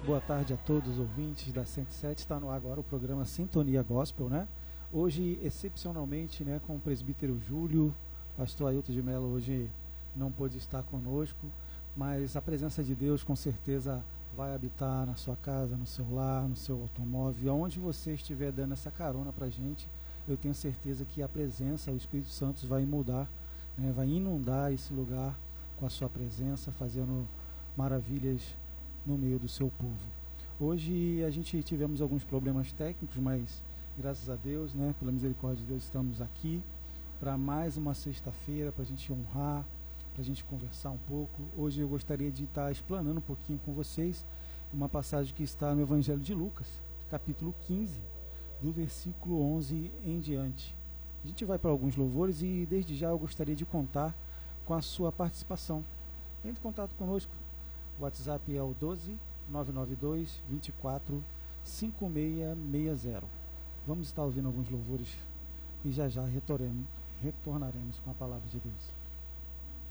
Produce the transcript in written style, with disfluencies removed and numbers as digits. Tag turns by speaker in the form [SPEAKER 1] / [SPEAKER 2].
[SPEAKER 1] Boa tarde a todos os ouvintes da 107. Está no ar agora o programa Sintonia Gospel, né? Hoje, excepcionalmente, né, com o presbítero Júlio, pastor Ailton de Mello hoje não pôde estar conosco, mas a presença de Deus com certeza vai habitar na sua casa, no seu lar, no seu automóvel, aonde você estiver dando essa carona para a gente. Eu tenho certeza que a presença, o Espírito Santo vai mudar, né, vai inundar esse lugar com a sua presença, fazendo maravilhas no meio do seu povo. Hoje a gente tivemos alguns problemas técnicos, mas graças a Deus, né, pela misericórdia de Deus, estamos aqui para mais uma sexta-feira, para a gente honrar, para a gente conversar um pouco. Hoje eu gostaria de estar explanando um pouquinho com vocês uma passagem que está no Evangelho de Lucas, capítulo 15, do versículo 11 em diante. A gente vai para alguns louvores e desde já eu gostaria de contar com a sua participação. Entre em contato conosco. O WhatsApp é o 12 992 24 5660. Vamos estar ouvindo alguns louvores e já retornaremos com a palavra de Deus.